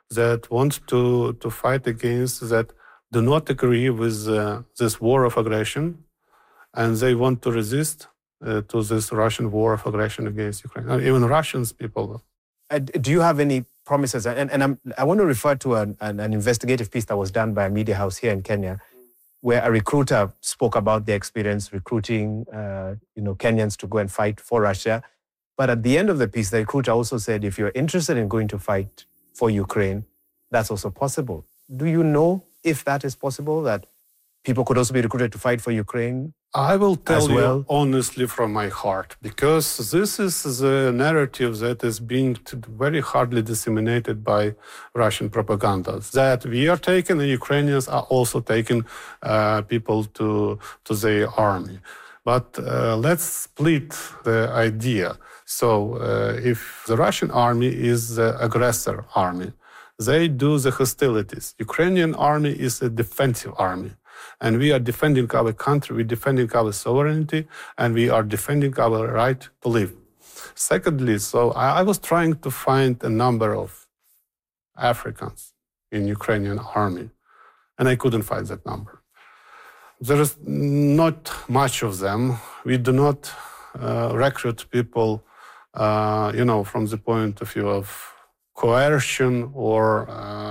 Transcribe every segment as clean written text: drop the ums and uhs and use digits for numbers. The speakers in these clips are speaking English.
that want to fight against, that do not agree with this war of aggression, and they want to resist to this Russian war of aggression against Ukraine. Even Russians people. Do you have any promises? And I want to refer to an investigative piece that was done by a media house here in Kenya, where a recruiter spoke about their experience recruiting Kenyans to go and fight for Russia. But at the end of the piece, the recruiter also said, if you're interested in going to fight for Ukraine, that's also possible. Do you know if that is possible, that people could also be recruited to fight for Ukraine? I will tell you honestly from my heart, because this is the narrative that is being very hardly disseminated by Russian propaganda, that we are taking, the Ukrainians are also taking people to their army. But let's split the idea. So if the Russian army is the aggressor army, they do the hostilities. Ukrainian army is a defensive army. And we are defending our country, we're defending our sovereignty, and we are defending our right to live. Secondly, so I was trying to find a number of Africans in Ukrainian army, and I couldn't find that number. There is not much of them. We do not recruit people, from the point of view of coercion or,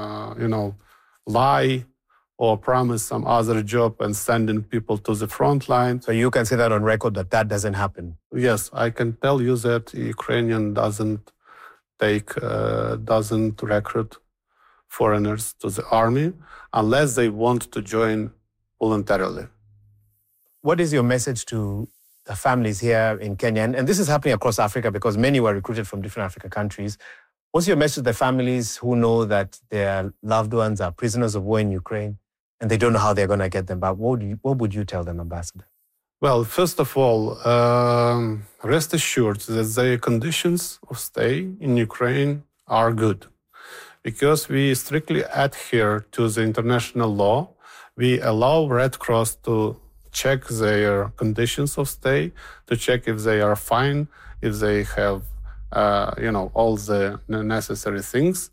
lie or promise some other job and sending people to the front line. So you can say that on record that doesn't happen? Yes, I can tell you that Ukrainian doesn't recruit foreigners to the army unless they want to join voluntarily. What is your message to the families here in Kenya? And this is happening across Africa because many were recruited from different African countries. What's your message to the families who know that their loved ones are prisoners of war in Ukraine and they don't know how they're going to get them back? What would you tell them, Ambassador? Well, first of all, rest assured that their conditions of stay in Ukraine are good because we strictly adhere to the international law. We allow Red Cross to check their conditions of stay, to check if they are fine, if they have, all the necessary things.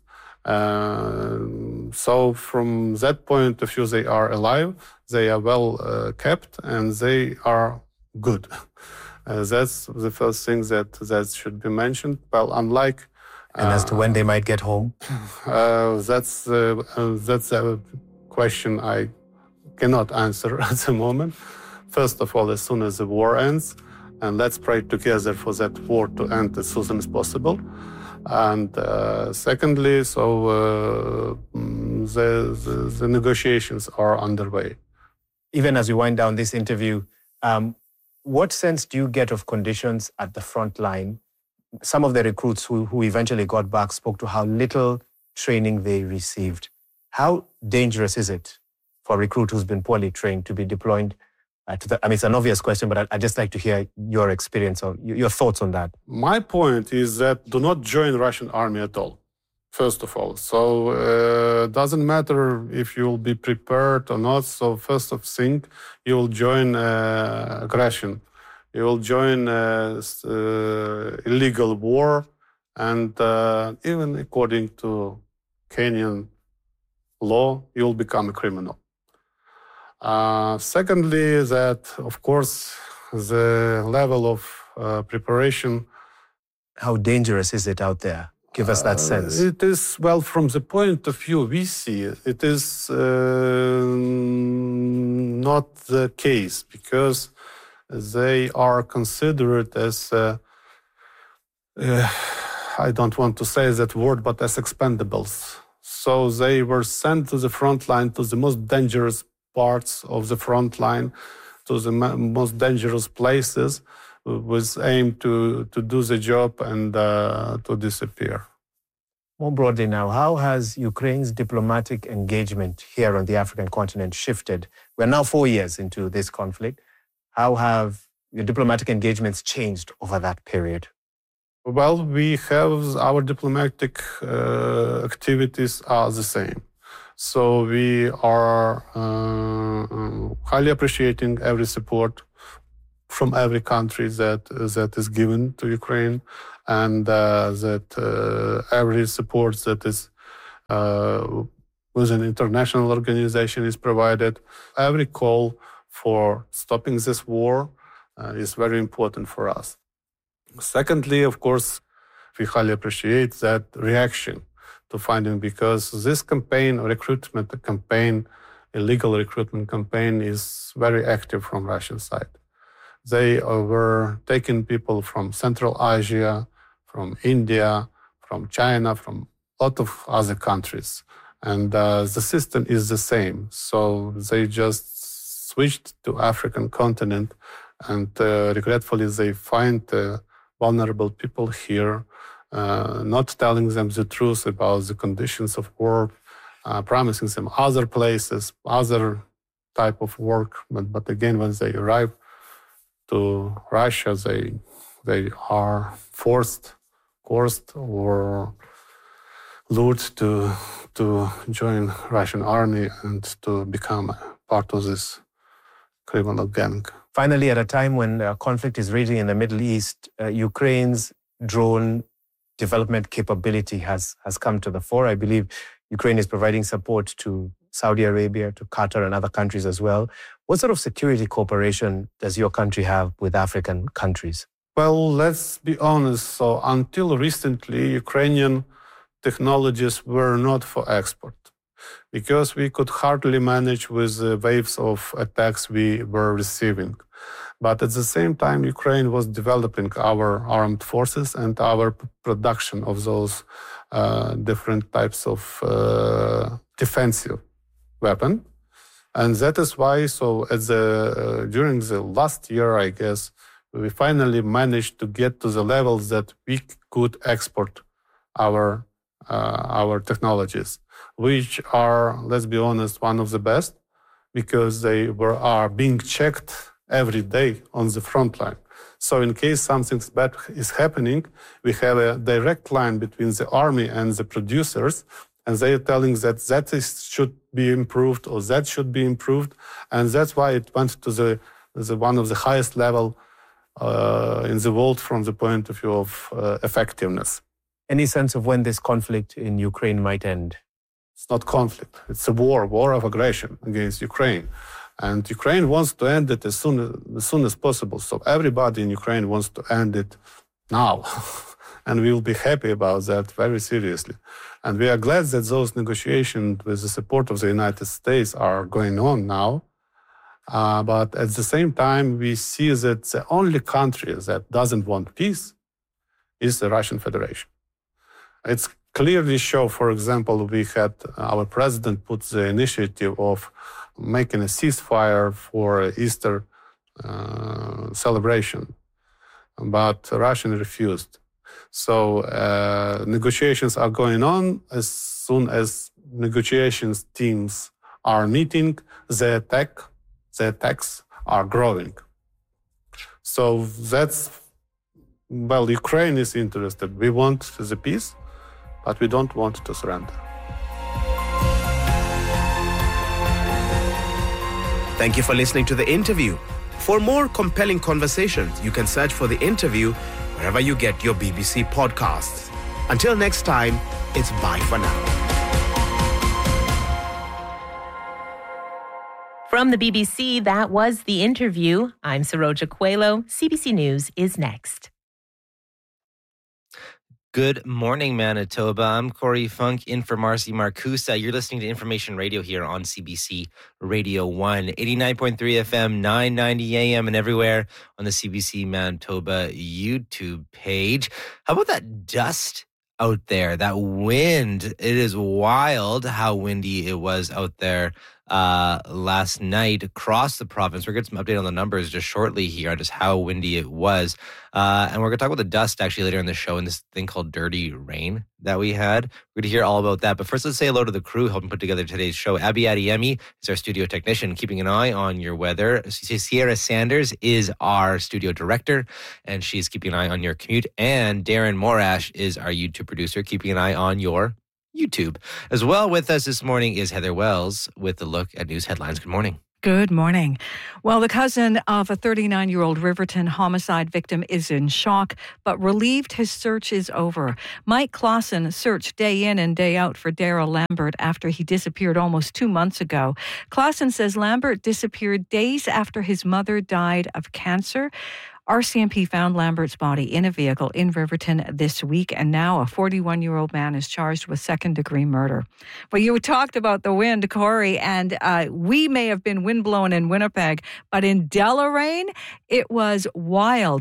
So from that point of view, they are alive, they are well kept, and they are good. That's the first thing that should be mentioned. Well, unlike... And as to when they might get home? That's a question I cannot answer at the moment. First of all, as soon as the war ends, and let's pray together for that war to end as soon as possible. And secondly, so the negotiations are underway. Even as we wind down this interview, what sense do you get of conditions at the front line? Some of the recruits who eventually got back spoke to how little training they received. How dangerous is it for a recruit who's been poorly trained to be deployed it's an obvious question, but I'd just like to hear your experience or your thoughts on that. My point is that do not join Russian army at all, first of all. So it doesn't matter if you'll be prepared or not. So first of thing, you will join aggression. You will join illegal war. And even according to Kenyan law, you'll become a criminal. Secondly, that, of course, the level of preparation. How dangerous is it out there? Give us that sense. It is, well, from the point of view we see, it is not the case because they are considered as, I don't want to say that word, but as expendables. So they were sent to the front line, to the most dangerous parts of the front line, to the most dangerous places, with aim to do the job and to disappear. More broadly now, how has Ukraine's diplomatic engagement here on the African continent shifted? We're now 4 years into this conflict. How have your diplomatic engagements changed over that period? Well, we have our diplomatic activities are the same. So we are highly appreciating every support from every country that is given to Ukraine, and that every support that is with an international organization is provided. Every call for stopping this war is very important for us. Secondly, of course, we highly appreciate that reaction to finding, because this campaign, recruitment campaign, illegal recruitment campaign, is very active from Russian side. They were taking people from Central Asia, from India, from China, from a lot of other countries. And the system is the same. So they just switched to African continent, and regretfully they find vulnerable people here, not telling them the truth about the conditions of work, promising them other places, other type of work. But again, when they arrive to Russia, they are forced, coerced, or lured to join Russian army and to become part of this criminal gang. Finally, at a time when conflict is raging in the Middle East, Ukraine's drone development capability has come to the fore. I believe Ukraine is providing support to Saudi Arabia, to Qatar and other countries as well. What sort of security cooperation does your country have with African countries? Well, let's be honest. So until recently, Ukrainian technologies were not for export, because we could hardly manage with the waves of attacks we were receiving. But at the same time, Ukraine was developing our armed forces and our production of those different types of defensive weapon. And that is why, so during the last year, I guess, we finally managed to get to the levels that we could export our technologies, which are, let's be honest, one of the best, because they are being checked every day on the front line. So in case something bad is happening, we have a direct line between the army and the producers, and they are telling that should be improved or that should be improved, and that's why it went to the one of the highest level in the world from the point of view of effectiveness. Any sense of when this conflict in Ukraine might end? It's not conflict. It's a war of aggression against Ukraine. And Ukraine wants to end it as soon as possible. So everybody in Ukraine wants to end it now. And we will be happy about that very seriously. And we are glad that those negotiations with the support of the United States are going on now. But at the same time, we see that the only country that doesn't want peace is the Russian Federation. It's clearly show, for example, we had our president put the initiative of making a ceasefire for Easter celebration, but Russia refused. So negotiations are going on. As soon as negotiations teams are meeting, the attacks are growing. So Ukraine is interested. We want the peace, but we don't want to surrender. Thank you for listening to the interview. For more compelling conversations, you can search for The Interview wherever you get your BBC podcasts. Until next time, it's bye for now. From the BBC, that was The Interview. I'm Saroja Coelho. CBC News is next. Good morning, Manitoba. I'm Corey Funk in for Marcy Marcusa. You're listening to Information Radio here on CBC Radio 1, 89.3 FM, 990 AM, and everywhere on the CBC Manitoba YouTube page. How about that dust out there? That wind. It is wild how windy it was out there last night across the province. We're going to get some update on the numbers just shortly here on just how windy it was. And we're going to talk about the dust actually later in the show and this thing called dirty rain that we had. We're going to hear all about that. But first, let's say hello to the crew helping put together today's show. Abby Adiemi is our studio technician, keeping an eye on your weather. Sierra Sanders is our studio director, and she's keeping an eye on your commute. And Darren Morash is our YouTube producer, keeping an eye on your YouTube. As well with us this morning is Heather Wells with a look at news headlines. Good morning. Good morning. Well, the cousin of a 39-year-old Riverton homicide victim is in shock, but relieved his search is over. Mike Clausen searched day in and day out for Daryl Lambert after he disappeared almost 2 months ago. Clausen says Lambert disappeared days after his mother died of cancer. RCMP found Lambert's body in a vehicle in Riverton this week, and now a 41-year-old man is charged with second-degree murder. Well, you talked about the wind, Corey, and we may have been windblown in Winnipeg, but in Deloraine, it was wild.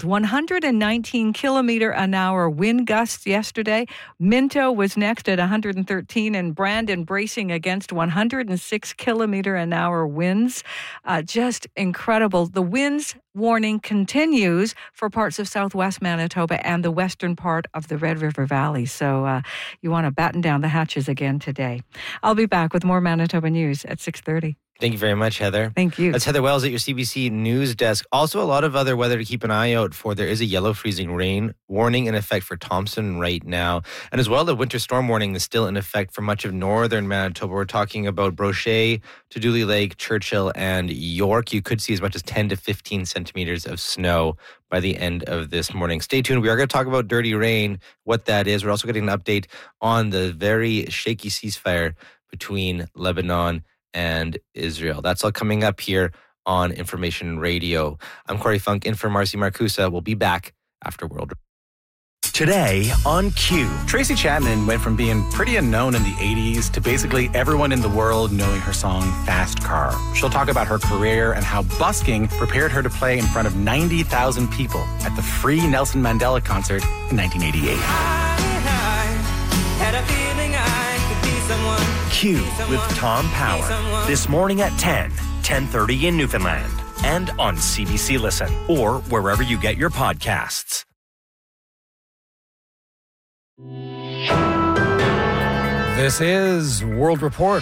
119-kilometer-an-hour wind gusts yesterday. Minto was next at 113, and Brandon bracing against 106-kilometer-an-hour winds. Just incredible. The winds warning continues for parts of southwest Manitoba and the western part of the Red River Valley. So you want to batten down the hatches again today. I'll be back with more Manitoba news at 6:30. Thank you very much, Heather. Thank you. That's Heather Wells at your CBC News Desk. Also, a lot of other weather to keep an eye out for. There is a yellow freezing rain warning in effect for Thompson right now. And as well, the winter storm warning is still in effect for much of northern Manitoba. We're talking about Brochet, to Dooley Lake, Churchill, and York. You could see as much as 10 to 15 centimeters of snow by the end of this morning. Stay tuned. We are going to talk about dirty rain, what that is. We're also getting an update on the very shaky ceasefire between Lebanon and Israel. That's all coming up here on Information Radio. I'm Corey Funk, in for Marcy Marcusa. We'll be back after World. Today on Q. Tracy Chapman went from being pretty unknown in the 80s to basically everyone in the world knowing her song Fast Car. She'll talk about her career and how busking prepared her to play in front of 90,000 people at the free Nelson Mandela concert in 1988. Had a feeling I could be someone. Q with Tom Power. This morning at 10:30 in Newfoundland. And on CBC Listen or wherever you get your podcasts. This is World Report.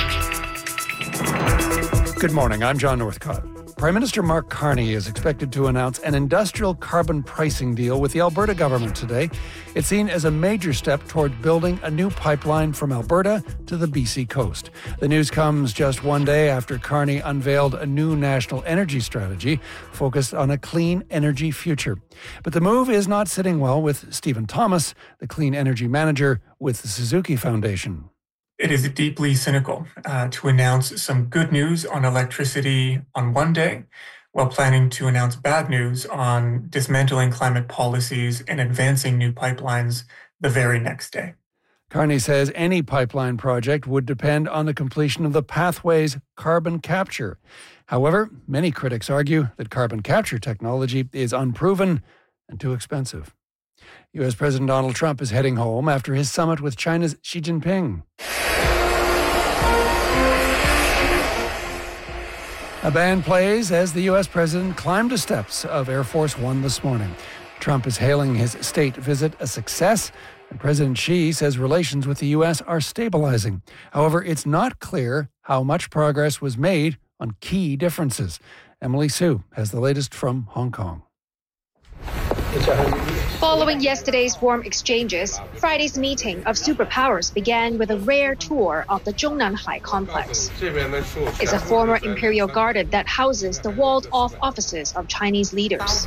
Good morning, I'm John Northcott. Prime Minister Mark Carney is expected to announce an industrial carbon pricing deal with the Alberta government today. It's seen as a major step toward building a new pipeline from Alberta to the BC coast. The news comes just one day after Carney unveiled a new national energy strategy focused on a clean energy future. But the move is not sitting well with Stephen Thomas, the clean energy manager with the Suzuki Foundation. It is deeply cynical to announce some good news on electricity on one day while planning to announce bad news on dismantling climate policies and advancing new pipelines the very next day. Carney says any pipeline project would depend on the completion of the pathway's carbon capture. However, many critics argue that carbon capture technology is unproven and too expensive. U.S. President Donald Trump is heading home after his summit with China's Xi Jinping. A band plays as the U.S. president climbed the steps of Air Force One this morning. Trump is hailing his state visit a success, and President Xi says relations with the U.S. are stabilizing. However, it's not clear how much progress was made on key differences. Emily Sue has the latest from Hong Kong. Following yesterday's warm exchanges, Friday's meeting of superpowers began with a rare tour of the Zhongnanhai complex. It's a former imperial garden that houses the walled-off offices of Chinese leaders.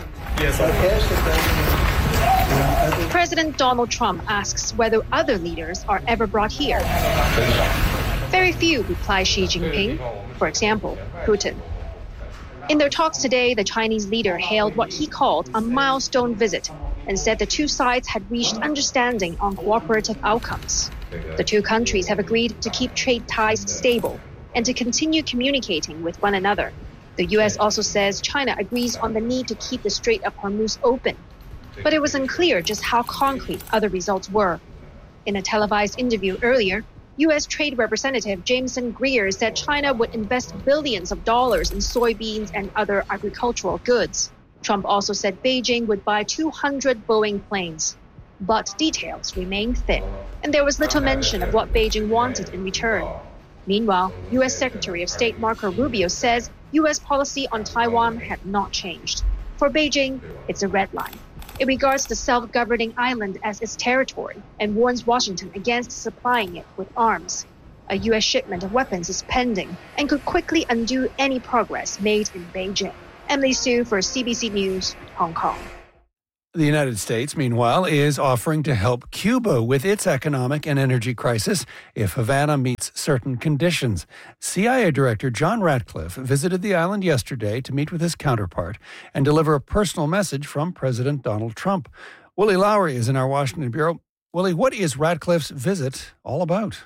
President Donald Trump asks whether other leaders are ever brought here. Very few, replies Xi Jinping. For example, Putin. In their talks today, the Chinese leader hailed what he called a milestone visit and said the two sides had reached understanding on cooperative outcomes. The two countries have agreed to keep trade ties stable and to continue communicating with one another. The U.S. also says China agrees on the need to keep the Strait of Hormuz open. But it was unclear just how concrete other results were. In a televised interview earlier, U.S. Trade Representative Jameson Greer said China would invest billions of dollars in soybeans and other agricultural goods. Trump also said Beijing would buy 200 Boeing planes. But details remain thin, and there was little mention of what Beijing wanted in return. Meanwhile, U.S. Secretary of State Marco Rubio says U.S. policy on Taiwan had not changed. For Beijing, it's a red line. It regards the self-governing island as its territory and warns Washington against supplying it with arms. A U.S. shipment of weapons is pending and could quickly undo any progress made in Beijing. Emily Su for CBC News, Hong Kong. The United States, meanwhile, is offering to help Cuba with its economic and energy crisis if Havana meets certain conditions. CIA Director John Ratcliffe visited the island yesterday to meet with his counterpart and deliver a personal message from President Donald Trump. Willie Lowry is in our Washington bureau. Willie, what is Ratcliffe's visit all about?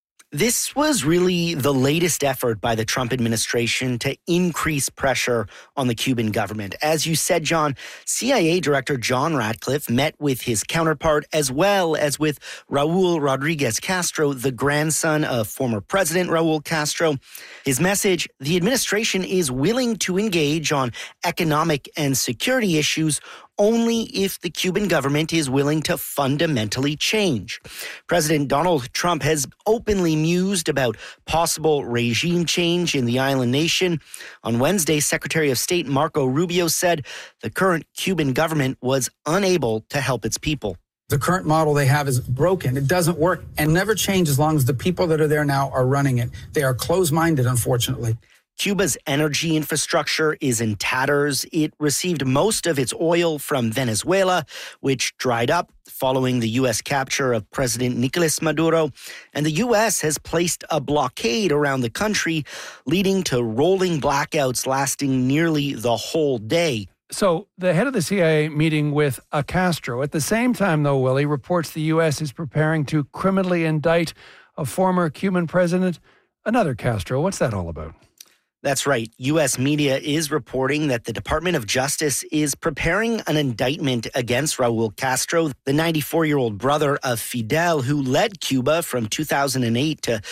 This was really the latest effort by the Trump administration to increase pressure on the Cuban government. As you said, John, CIA Director John Ratcliffe met with his counterpart as well as with Raul Rodriguez Castro, the grandson of former President Raul Castro. His message, the administration is willing to engage on economic and security issues only if the Cuban government is willing to fundamentally change. President Donald Trump has openly mused about possible regime change in the island nation. On Wednesday, Secretary of State Marco Rubio said the current Cuban government was unable to help its people. The current model they have is broken. It doesn't work and never change as long as the people that are there now are running it. They are closed-minded, unfortunately. Cuba's energy infrastructure is in tatters. It received most of its oil from Venezuela, which dried up following the U.S. capture of President Nicolas Maduro. And the U.S. has placed a blockade around the country, leading to rolling blackouts lasting nearly the whole day. So the head of the CIA meeting with Castro. At the same time, though, Willie, reports the U.S. is preparing to criminally indict a former Cuban president, another Castro. What's that all about? That's right. U.S. media is reporting that the Department of Justice is preparing an indictment against Raul Castro, the 94-year-old brother of Fidel, who led Cuba from 2008 to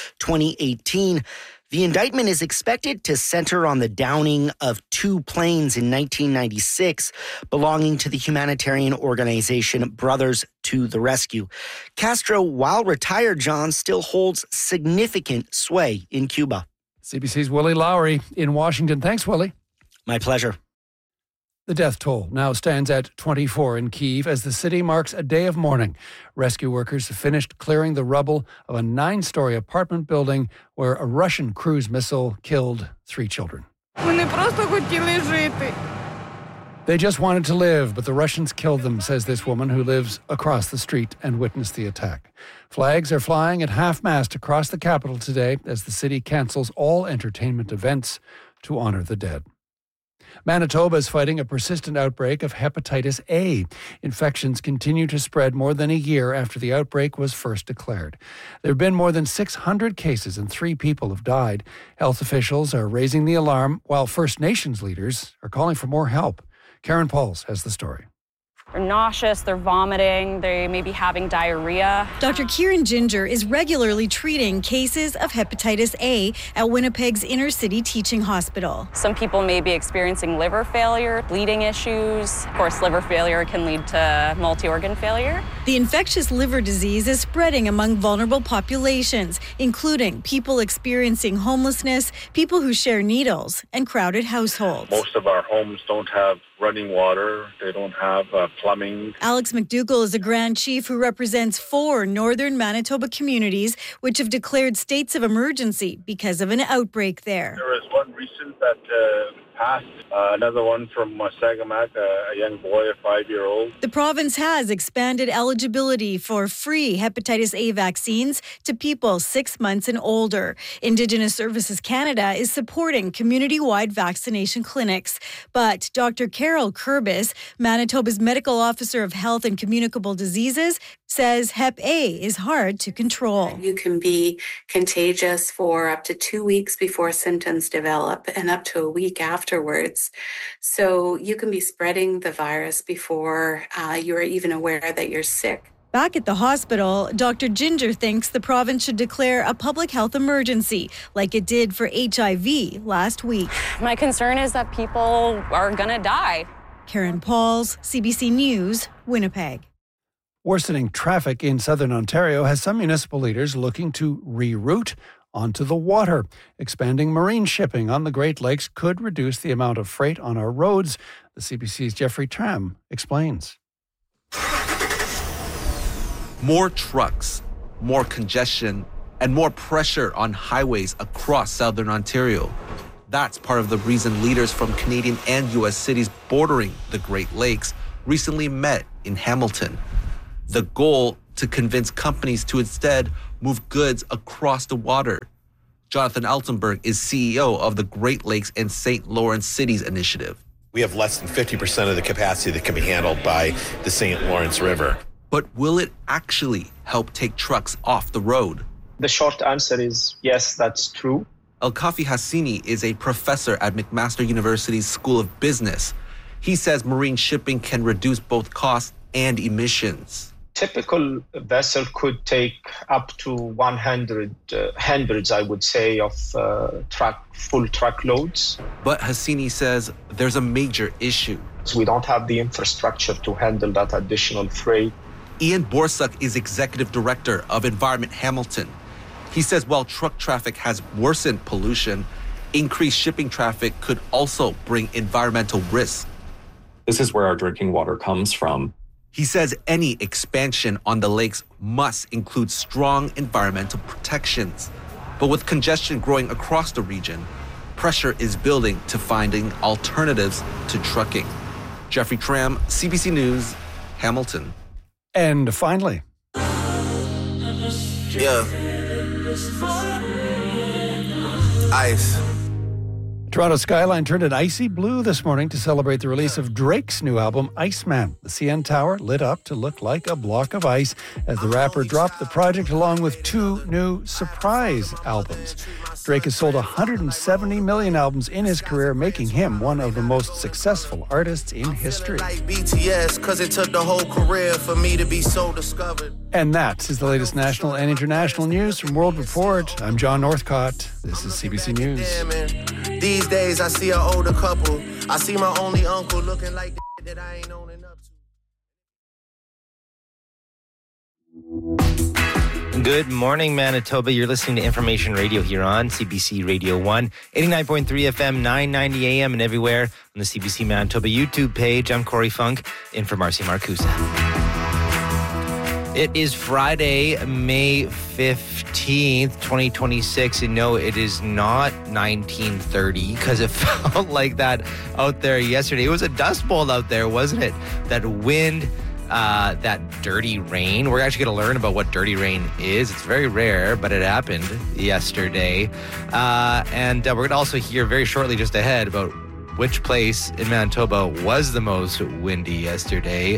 2018. The indictment is expected to center on the downing of two planes in 1996 belonging to the humanitarian organization Brothers to the Rescue. Castro, while retired, John, still holds significant sway in Cuba. CBC's Willie Lowry in Washington. Thanks, Willie. My pleasure. The death toll now stands at 24 in Kyiv as the city marks a day of mourning. Rescue workers have finished clearing the rubble of a 9-story apartment building where a Russian cruise missile killed 3 children. They just wanted to live, but the Russians killed them, says this woman who lives across the street and witnessed the attack. Flags are flying at half-mast across the capital today as the city cancels all entertainment events to honor the dead. Manitoba is fighting a persistent outbreak of hepatitis A. Infections continue to spread more than a year after the outbreak was first declared. There have been more than 600 cases and 3 people have died. Health officials are raising the alarm while First Nations leaders are calling for more help. Karen Pauls has the story. They're nauseous, they're vomiting, they may be having diarrhea. Dr. Kieran Ginger is regularly treating cases of hepatitis A at Winnipeg's inner city teaching hospital. Some people may be experiencing liver failure, bleeding issues. Of course, liver failure can lead to multi-organ failure. The infectious liver disease is spreading among vulnerable populations, including people experiencing homelessness, people who share needles, and crowded households. Most of our homes don't have running water. They don't have plumbing. Alex McDougall is a Grand Chief who represents 4 northern Manitoba communities which have declared states of emergency because of an outbreak there. There is one recent that passed, another one from Sagamak, a young boy, a 5-year-old. The province has expanded eligibility for free hepatitis A vaccines to people 6 months and older. Indigenous Services Canada is supporting community-wide vaccination clinics. But Dr. Carol Kurbis, Manitoba's Medical Officer of Health and Communicable Diseases, says Hep A is hard to control. You can be contagious for up to 2 weeks before symptoms develop and up to a week afterwards. So you can be spreading the virus before you're even aware that you're sick. Back at the hospital, Dr. Ginger thinks the province should declare a public health emergency like it did for HIV last week. My concern is that people are going to die. Karen Pauls, CBC News, Winnipeg. Worsening traffic in southern Ontario has some municipal leaders looking to reroute onto the water. Expanding marine shipping on the Great Lakes could reduce the amount of freight on our roads. The CBC's Jeffrey Tram explains. More trucks, more congestion, and more pressure on highways across southern Ontario. That's part of the reason leaders from Canadian and U.S. cities bordering the Great Lakes recently met in Hamilton. The goal to convince companies to instead move goods across the water. Jonathan Altenberg is CEO of the Great Lakes and St. Lawrence Cities Initiative. We have less than 50% of the capacity that can be handled by the St. Lawrence River. But will it actually help take trucks off the road? The short answer is yes, that's true. Elkafi Hassini is a professor at McMaster University's School of Business. He says marine shipping can reduce both costs and emissions. Typical vessel could take up to 100 hundreds, I would say, of full truckloads. But Hassini says there's a major issue. So we don't have the infrastructure to handle that additional freight. Ian Borsuk is executive director of Environment Hamilton. He says while truck traffic has worsened pollution, increased shipping traffic could also bring environmental risks. This is where our drinking water comes from. He says any expansion on the lakes must include strong environmental protections. But with congestion growing across the region, pressure is building to finding alternatives to trucking. Jeffrey Tram, CBC News, Hamilton. And finally. Yeah. Ice. Toronto skyline turned an icy blue this morning to celebrate the release of Drake's new album, Iceman. The CN Tower lit up to look like a block of ice as the rapper dropped the project along with 2 new surprise albums. Drake has sold 170 million albums in his career, making him one of the most successful artists in history. Like BTS, 'cause it took the whole career for me to be so discovered. And that is the latest national and international news from World Report. I'm John Northcott. This is CBC News. These days I see an older couple. I see my only uncle looking like that I ain't owning up to. Good morning, Manitoba. You're listening to Information Radio here on CBC Radio 1, 89.3 FM, 990 AM, and everywhere on the CBC Manitoba YouTube page. I'm Corey Funk, in for Marcy Marcusa. It is Friday, May 15th, 2026, and no, it is not 1930, because it felt like that out there yesterday. It was a dust bowl out there, wasn't it? That wind, that dirty rain. We're actually going to learn about what dirty rain is. It's very rare, but it happened yesterday. And we're going to also hear very shortly just ahead about which place in Manitoba was the most windy yesterday.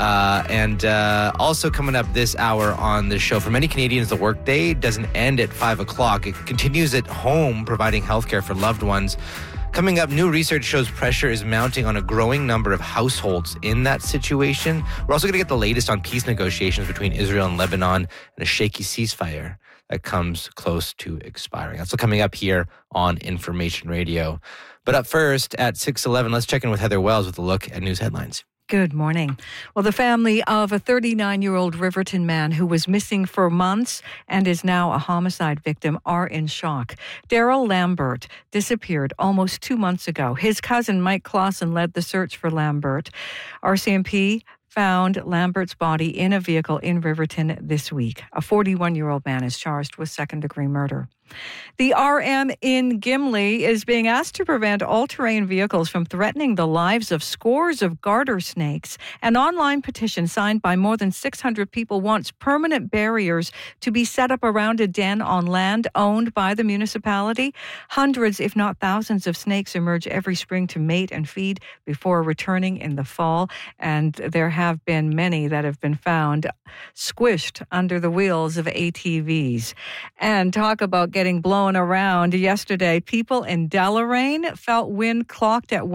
And also coming up this hour on the show, for many Canadians, the workday doesn't end at 5 o'clock. It continues at home, providing healthcare for loved ones. Coming up, new research shows pressure is mounting on a growing number of households in that situation. We're also going to get the latest on peace negotiations between Israel and Lebanon and a shaky ceasefire that comes close to expiring. That's all coming up here on Information Radio. But up first, at 6:11, let's check in with Heather Wells with a look at news headlines. Good morning. Well, the family of a 39-year-old Riverton man who was missing for months and is now a homicide victim are in shock. Daryl Lambert disappeared almost 2 months ago. His cousin, Mike Clausen, led the search for Lambert. RCMP found Lambert's body in a vehicle in Riverton this week. A 41-year-old man is charged with second-degree murder. The RM in Gimli is being asked to prevent all-terrain vehicles from threatening the lives of scores of garter snakes. An online petition signed by more than 600 people wants permanent barriers to be set up around a den on land owned by the municipality. Hundreds, if not thousands, of snakes emerge every spring to mate and feed before returning in the fall. And there have been many that have been found squished under the wheels of ATVs. And talk about getting blown around. Yesterday, people in Deloraine felt wind clocked at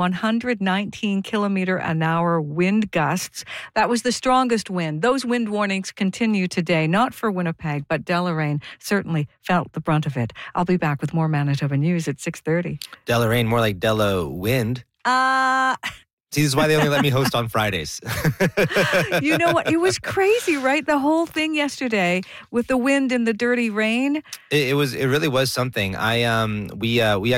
119-kilometer-an-hour wind gusts. That was the strongest wind. Those wind warnings continue today, not for Winnipeg, but Deloraine certainly felt the brunt of it. I'll be back with more Manitoba News at 6:30. Deloraine, more like Delo Wind. See, this is why they only let me host on Fridays. You know what? It was crazy, right? The whole thing yesterday with the wind and the dirty rain. It really was something. We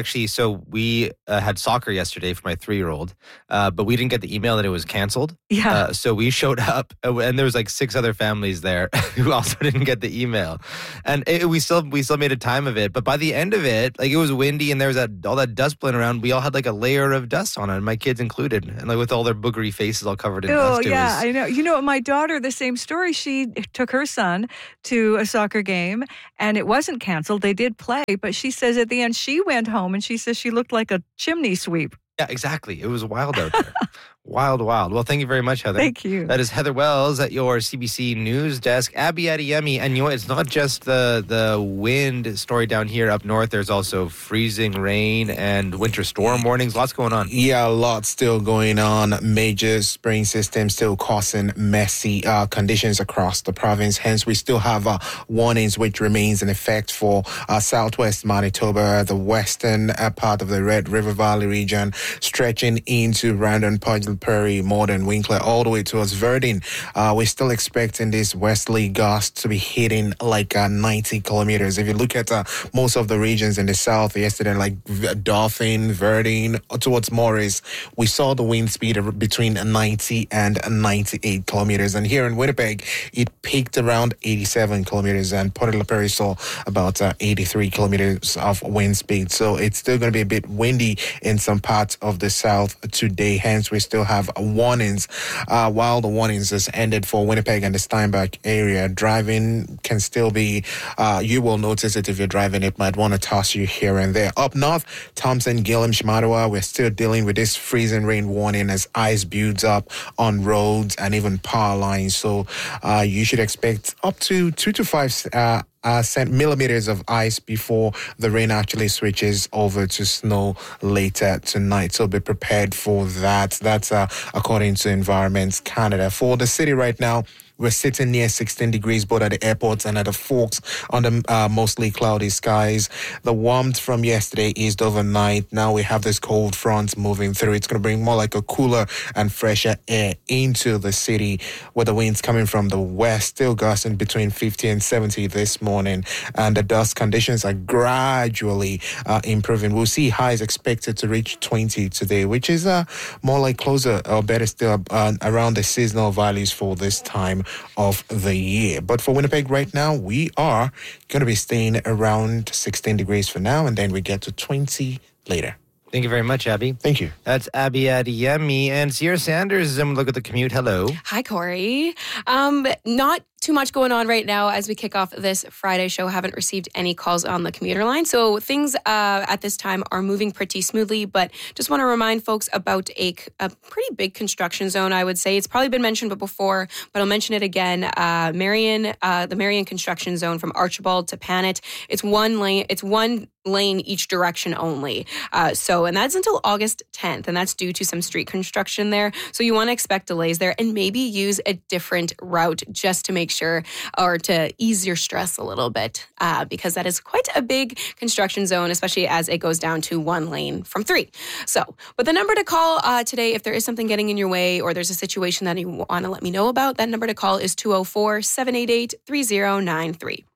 had soccer yesterday for my 3-year-old, but we didn't get the email that it was canceled. Yeah. So we showed up, and there was like 6 other families there who also didn't get the email, and we still made a time of it. But by the end of it, like, it was windy and there was all that dust blowing around. We all had like a layer of dust on it, my kids included, and like with all their boogery faces all covered in dust. Oh, yeah, I know. You know, my daughter, the same story. She took her son to a soccer game, and it wasn't canceled. They did play, but she says at the end she went home and she says she looked like a chimney sweep. Yeah, exactly. It was wild out there. Wild. Well, thank you very much, Heather. Thank you. That is Heather Wells at your CBC News desk. Abby Adeyemi, and you know what? It's not just the wind story down here up north. There's also freezing rain and winter storm warnings. Lots going on. Yeah, a lot still going on. Major spring system still causing messy conditions across the province. Hence, we still have warnings which remains in effect for southwest Manitoba, the western part of the Red River Valley region, stretching into Randon, Pudgel Prairie, Morden, Winkler, all the way towards Verdun. We're still expecting this westerly gust to be hitting like 90 kilometers. If you look at most of the regions in the south yesterday, like Dauphin, Verdun, towards Morris, we saw the wind speed of between 90 and 98 kilometers. And here in Winnipeg, it peaked around 87 kilometers, and Port de la Prairie saw about 83 kilometers of wind speed. So it's still going to be a bit windy in some parts of the south today. Hence, we still have warnings. While the warnings has ended for Winnipeg and the Steinbach area, driving can still be, you will notice it if you're driving. It might want to toss you here and there. Up north, Thompson, Gillam, Shamattawa, we're still dealing with this freezing rain warning as ice builds up on roads and even power lines. So you should expect up to 2 to 5 millimeters of ice before the rain actually switches over to snow later tonight. So be prepared for that. That's according to Environment Canada. For the city right now, we're sitting near 16 degrees both at the airports and at the Forks under mostly cloudy skies. The warmth from yesterday eased overnight. Now we have this cold front moving through. It's going to bring more like a cooler and fresher air into the city, with the winds coming from the west, still gusting between 50 and 70 this morning. And the dust conditions are gradually improving. We'll see highs expected to reach 20 today, which is more like closer or better still around the seasonal values for this time of the year. But for Winnipeg right now, we are going to be staying around 16 degrees for now, and then we get to 20 later. Thank you very much, Abby. Thank you. That's Abby Adeyemi. And Sierra Sanders is in Look at the Commute. Hello. Hi, Corey. Not too much going on right now as we kick off this Friday show. Haven't received any calls on the commuter line. So things at this time are moving pretty smoothly, but just want to remind folks about a pretty big construction zone, I would say. It's probably been mentioned before, but I'll mention it again. The Marion construction zone from Archibald to Panet. It's one lane each direction only. And that's until August 10th, and that's due to some street construction there. So you want to expect delays there and maybe use a different route just to make sure, or to ease your stress a little bit, because that is quite a big construction zone, especially as it goes down to 1 lane from 3. But the number to call today, if there is something getting in your way or there's a situation that you want to let me know about, that number to call is 204-788-3093.